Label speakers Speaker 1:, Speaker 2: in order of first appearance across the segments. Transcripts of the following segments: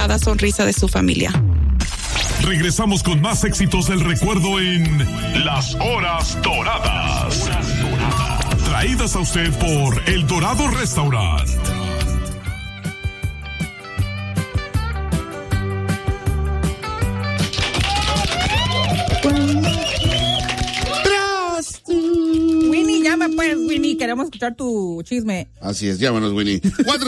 Speaker 1: cada sonrisa de su familia.
Speaker 2: Regresamos con más éxitos del recuerdo en Las Horas Doradas. Traídas a usted por El Dorado Restaurant.
Speaker 3: Winnie, llama pues, Winnie, queremos escuchar tu chisme.
Speaker 4: Así es, llámanos, Winnie.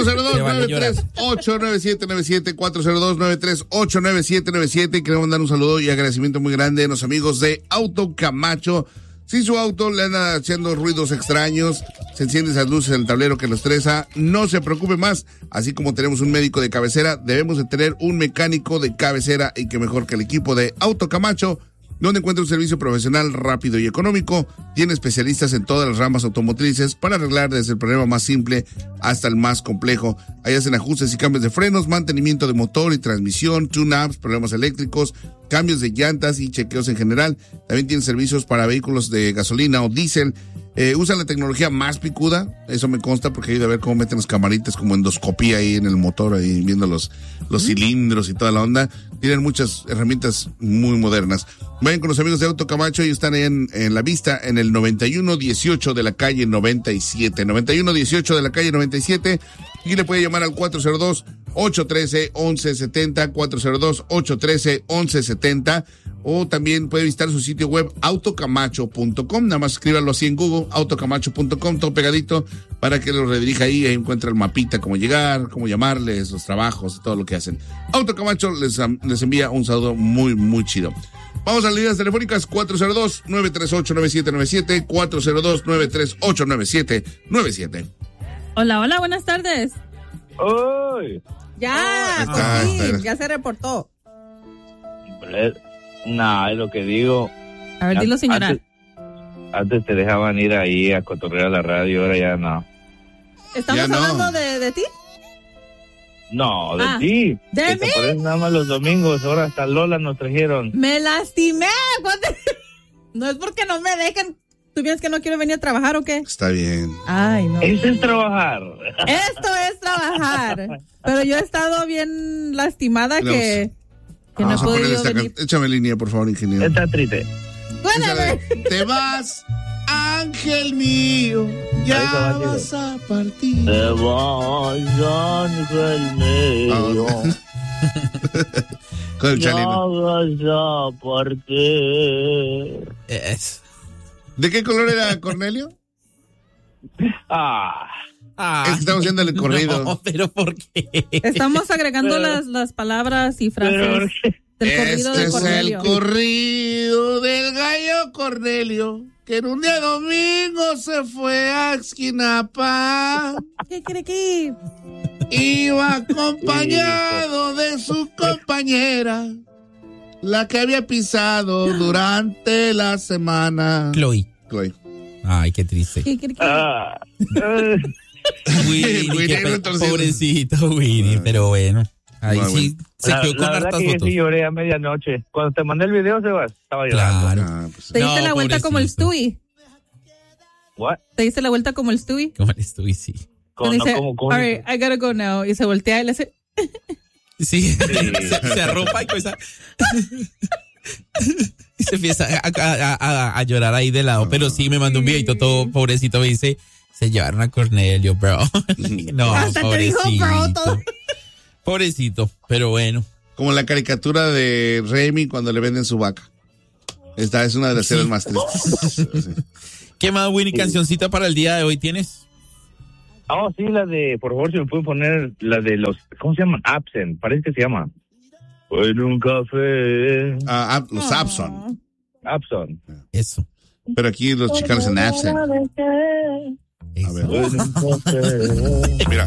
Speaker 4: 402-938-9797, 402-938-9797. Queremos dar un saludo y agradecimiento muy grande a los amigos de Auto Camacho. Si su auto le anda haciendo ruidos extraños, se encienden esas luces en el tablero que lo estresa, no se preocupe más. Así como tenemos un médico de cabecera, debemos de tener un mecánico de cabecera, y que mejor que el equipo de Auto Camacho, donde encuentra un servicio profesional rápido y económico. Tiene especialistas en todas las ramas automotrices para arreglar desde el problema más simple hasta el más complejo. Ahí hacen ajustes y cambios de frenos, mantenimiento de motor y transmisión, tune-ups, problemas eléctricos, cambios de llantas y chequeos en general. También tienen servicios para vehículos de gasolina o diésel. Usan la tecnología más picuda, eso me consta, porque he ido a ver cómo meten las camaritas como endoscopía ahí en el motor, ahí viendo los cilindros y toda la onda. Tienen muchas herramientas muy modernas. Vayan con los amigos de Auto Camacho, y están ahí en la vista, en el 9118 de la calle 97. 9118 de la calle 97. Y le puede llamar al 402-813-1170, 402-813-1170. O también puede visitar su sitio web autocamacho.com. Nada más escríbalo así en Google, autocamacho.com, todo pegadito, para que lo redirija ahí encuentra el mapita, cómo llegar, cómo llamarles, los trabajos, todo lo que hacen. Autocamacho les envía un saludo muy, muy chido. Vamos a las líneas telefónicas, 402-938-9797, 402-938-9797.
Speaker 3: Hola, buenas tardes.
Speaker 5: ¡Uy!
Speaker 3: Ya, por fin, ya se reportó.
Speaker 5: Nada, es lo que digo.
Speaker 3: A ver, dilo, señora.
Speaker 5: Antes te dejaban ir ahí a cotorrear a la radio, ahora ya no.
Speaker 3: ¿Estamos hablando de ti?
Speaker 5: No, de ti.
Speaker 3: ¿De
Speaker 5: que
Speaker 3: mí?
Speaker 5: te pones nada más los domingos, ahora hasta Lola nos trajeron.
Speaker 3: Me lastimé. No es porque no me dejen. ¿Tú piensas que no quiero venir a trabajar o qué?
Speaker 4: Está bien.
Speaker 3: Ay, no.
Speaker 5: Eso es trabajar.
Speaker 3: Esto es trabajar. Pero yo he estado bien lastimada que no he podido venir.
Speaker 4: Échame línea, por favor, ingeniero.
Speaker 5: Está triste.
Speaker 3: Bueno,
Speaker 4: te vas, ángel mío, ya vas a partir.
Speaker 5: Te vas, ángel mío.
Speaker 4: Con el
Speaker 5: ya
Speaker 4: Chalino.
Speaker 5: vas a partir.
Speaker 4: ¿De qué color era Cornelio? Es que estamos haciendo el corrido.
Speaker 6: No, pero ¿por qué?
Speaker 3: Estamos agregando las palabras y frases del corrido de Cornelio.
Speaker 4: Es el corrido del gallo Cornelio, que en un día domingo se fue a Esquinapa.
Speaker 3: ¿Qué cree que?
Speaker 4: Iba acompañado de su compañera, la que había pisado durante la semana.
Speaker 6: Chloe. Ay, qué triste.
Speaker 3: ¿Qué cree que?
Speaker 6: Winnie, pobrecito Winnie, pero bueno. Ahí sí se quedó con hartas fotos.
Speaker 5: Sí lloré a medianoche. Cuando te mandé el video, Sebas, estaba llorando.
Speaker 6: Claro.
Speaker 3: ¿Te diste la vuelta como el Stewie?
Speaker 5: ¿What?
Speaker 3: ¿Te diste la vuelta como el Stewie?
Speaker 6: Como el Stewie, sí.
Speaker 3: Dice, all right, I gotta go now. Y se voltea y le hace...
Speaker 6: Sí. Se arropa y comienza... y se empieza a llorar ahí de lado. Pero sí, me mandó un videito todo pobrecito. Me dice, se llevaron a Cornelio, bro. No,
Speaker 3: hasta
Speaker 6: pobrecito.
Speaker 3: te dijo bro todo.
Speaker 6: Pobrecito, pero bueno.
Speaker 4: Como la caricatura de Remy cuando le venden su vaca. Esta es una de las series más tristes.
Speaker 6: ¿Qué más, Winnie, cancioncita para el día de hoy tienes?
Speaker 5: Sí, la de, por favor, si me pueden poner la de los, ¿cómo se llaman? Absent, parece que se llama. En un café.
Speaker 4: Los Abson.
Speaker 5: Abson.
Speaker 6: Eso.
Speaker 4: Pero aquí los chicanos en Absent. A ver. Mira.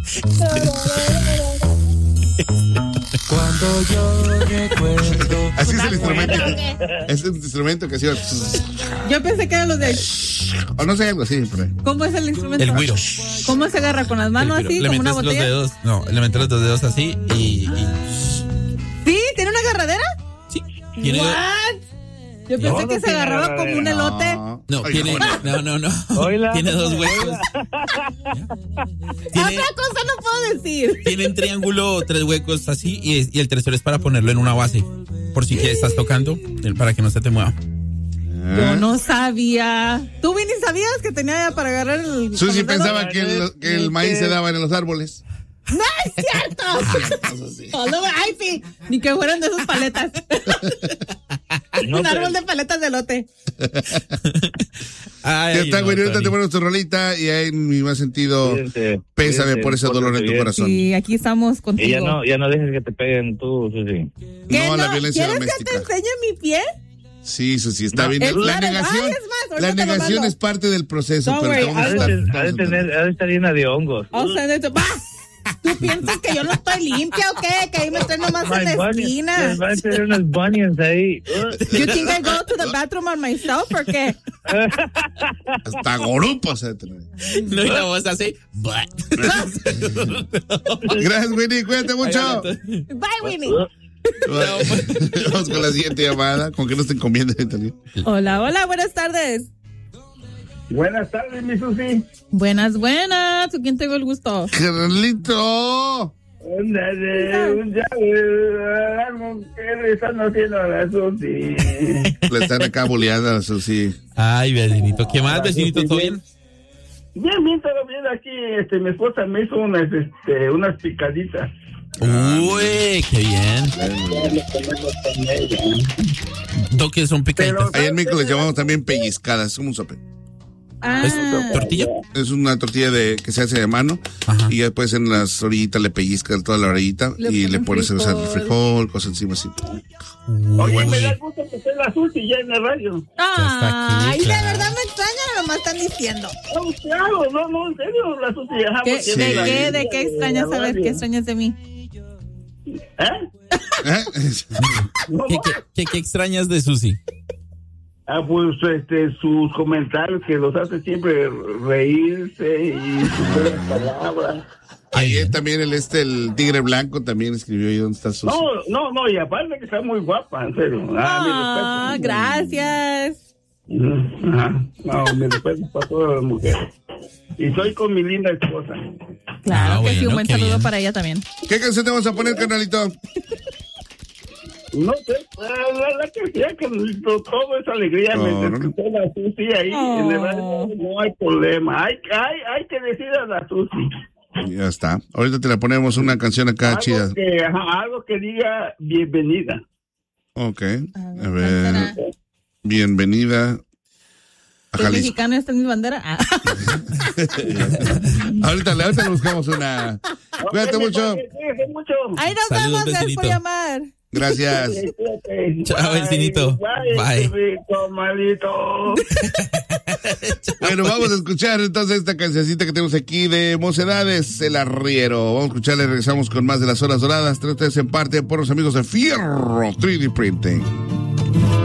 Speaker 7: Cuando yo recuerdo.
Speaker 4: Así es el instrumento. Es el instrumento que hacía.
Speaker 3: Yo pensé que eran los de.
Speaker 4: O no sé, algo así. Por ahí.
Speaker 3: ¿Cómo es el instrumento?
Speaker 6: El güiro.
Speaker 3: ¿Cómo se agarra? ¿Con las manos así?
Speaker 6: Le
Speaker 3: ¿Como una
Speaker 6: metes
Speaker 3: botella?
Speaker 6: los dedos. No, le metes los dos dedos así y...
Speaker 3: ¿Sí? ¿Tiene una agarradera?
Speaker 6: Sí.
Speaker 3: ¿What? Yo pensé que se agarraba como un elote.
Speaker 4: No.
Speaker 6: No,
Speaker 4: Ay,
Speaker 6: tiene,
Speaker 4: no.
Speaker 6: no.
Speaker 5: Oila.
Speaker 6: Tiene 2 huecos. Tiene,
Speaker 3: Otra cosa no puedo decir.
Speaker 6: tiene en triángulo 3 huecos así y el tercero es para ponerlo en una base. Por si quieres, estás tocando, para que no se te mueva.
Speaker 3: Yo no sabía. ¿Tú, Vini, sabías que tenía para agarrar el...
Speaker 4: Susi
Speaker 3: con los
Speaker 4: pensaba
Speaker 3: dedos?
Speaker 4: que el maíz se daba en los árboles.
Speaker 3: ¡No es cierto!
Speaker 4: Eso sí.
Speaker 3: Oh, no, ay, sí. Ni que fueran de esas paletas. Un árbol de paletas de elote.
Speaker 6: Ay,
Speaker 4: Ya está,
Speaker 6: no,
Speaker 4: güey. Ahorita
Speaker 6: Tony.
Speaker 4: te ponemos tu rolita y ahí en mi más sentido,
Speaker 5: Cuídense,
Speaker 4: pésame
Speaker 5: cuídense,
Speaker 4: por ese dolor en tu
Speaker 5: bien.
Speaker 4: corazón.
Speaker 3: Sí, aquí estamos
Speaker 5: Y
Speaker 3: contigo.
Speaker 5: ya no dejes que te peguen tú, Susi.
Speaker 3: ¿Qué
Speaker 4: No a la violencia
Speaker 3: ¿Quieres
Speaker 4: doméstica.
Speaker 3: que te enseñe mi pie?
Speaker 4: Sí, Susi, está bien.
Speaker 3: Es
Speaker 4: La
Speaker 3: claro,
Speaker 4: negación,
Speaker 3: ay, es más,
Speaker 4: la
Speaker 3: ahorita te lo
Speaker 4: negación
Speaker 3: mando.
Speaker 4: es parte del proceso,
Speaker 3: Don't
Speaker 4: pero te
Speaker 3: worry,
Speaker 4: vamos a estar.
Speaker 5: Ha de estar llena de hongos.
Speaker 3: O sea, ¡bah! ¿Tú piensas que yo no estoy limpia o qué? Que ahí me estoy nomás en la esquina.
Speaker 5: Les van a tener unos bunions ahí.
Speaker 3: You think I go to the bathroom on myself or qué?
Speaker 4: Hasta gorupos.
Speaker 6: No, y la voz así.
Speaker 4: Gracias, Winnie. Cuídate mucho.
Speaker 3: Bye, Winnie.
Speaker 4: Vamos con la siguiente llamada. Con que no estén comiendo también.
Speaker 3: Hola, hola, buenas tardes.
Speaker 1: Buenas tardes, mi Susi.
Speaker 3: Buenas. ¿Con quién tengo el gusto?
Speaker 4: Carlito.
Speaker 1: Un llave, ¿qué le están haciendo a la Susi?
Speaker 4: Le están acá boleando a Susi.
Speaker 6: Ay, vecinito. ¿Qué más, vecinito? ¿Todo bien?
Speaker 1: Bien, todo bien aquí. Mi esposa me hizo unas picaditas.
Speaker 6: Uy, qué bien. ¿Qué son picaditas?
Speaker 4: Ahí en México les llamamos también pellizcadas. Es como un sope.
Speaker 6: ¿Es tortilla?
Speaker 4: Es una tortilla que se hace de mano.
Speaker 6: Ajá.
Speaker 4: Y después en las orillitas le pellizcas toda la orillita y le pones el frijol, cosas encima así.
Speaker 1: Oye, me da gusto que esté la Susi ya en el radio.
Speaker 3: Ay,
Speaker 6: claro.
Speaker 3: de verdad me extraña, nomás están diciendo.
Speaker 1: No, claro, no, en serio, la Susi. Ajá,
Speaker 3: ¿Qué,
Speaker 1: porque
Speaker 4: Sí.
Speaker 3: ¿De qué extrañas? A ver, ¿qué extrañas de mí?
Speaker 1: ¿Eh?
Speaker 4: ¿Eh?
Speaker 1: No,
Speaker 6: ¿Qué extrañas de Susi?
Speaker 1: pues sus comentarios que los hace siempre reírse y sus buenas palabras.
Speaker 4: Ayer también el tigre blanco también escribió. ¿Y dónde está Susi?
Speaker 1: No, y aparte que está muy guapa, en serio. Mi respeto.
Speaker 3: Gracias.
Speaker 1: Ajá. No, mi respeto para todas las mujeres. Y soy con mi linda esposa.
Speaker 3: Claro que sí, un
Speaker 6: bueno,
Speaker 3: buen
Speaker 6: qué
Speaker 3: saludo
Speaker 6: bien.
Speaker 3: para ella también.
Speaker 4: ¿Qué canción te vamos a poner, carnalito?
Speaker 1: No sé, la que sea que todo es alegría.
Speaker 4: No,
Speaker 1: Me
Speaker 4: no.
Speaker 1: escuchó la Susi ahí. En el radio, no hay problema. Hay que decir a la Susi.
Speaker 4: Ya está. Ahorita te la ponemos una canción acá chida.
Speaker 1: Algo que diga bienvenida.
Speaker 4: Ok. A ver. Bienvenida a
Speaker 3: ¿El
Speaker 4: Jalisco.
Speaker 3: mexicano está en mi bandera? Ah.
Speaker 4: Ahorita le buscamos una. Cuídate mucho.
Speaker 1: Cuídate mucho.
Speaker 3: Ahí nos
Speaker 6: Saludos,
Speaker 3: vemos, gracias
Speaker 6: vecinito.
Speaker 3: por llamar.
Speaker 4: Gracias.
Speaker 6: Chao, vecinito. Bye.
Speaker 1: Rico, malito.
Speaker 4: Bueno, vamos a escuchar entonces esta cancioncita que tenemos aquí de Mocedades, El Arriero. Vamos a escucharla y regresamos con más de las horas doradas. Trae ustedes en parte por los amigos de Fierro 3D Printing.